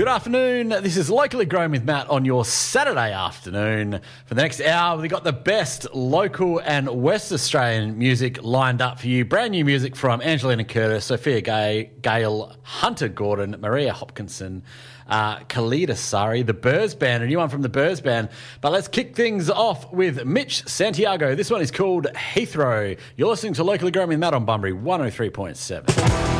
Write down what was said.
Good afternoon. This is Locally Grown with Matt on your Saturday afternoon. For the next hour, we've got the best local and West Australian music lined up for you. Brand new music from Angelina Curtis, Sophia Gale, Hunter Gordon, Maria Hopkinson, Khalida Sari, the Burrs Band, a new one from the Burrs Band. But let's kick things off with Mitch Santiago. This one is called Heathrow. You're listening to Locally Grown with Matt on Bunbury 103.7.